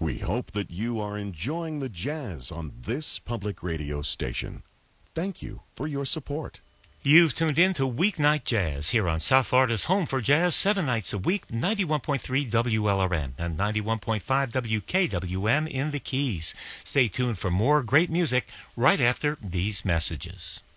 We hope that you are enjoying the jazz on this public radio station. Thank you for your support. You've tuned in to Weeknight Jazz here on South Florida's home for jazz 7 nights a week, 91.3 WLRN and 91.5 WKWM in the Keys. Stay tuned for more great music right after these messages.